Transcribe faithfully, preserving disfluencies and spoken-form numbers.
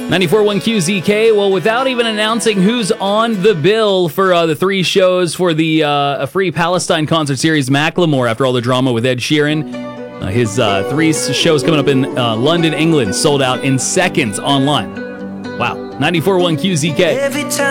ninety-four point one Q Z K, well, without even announcing who's on the bill for uh, the three shows for the uh, Free Palestine concert series, Macklemore, after all the drama with Ed Sheeran, uh, his uh, three shows coming up in uh, London, England, sold out in seconds online. Wow. ninety-four point one Q Z K. Every time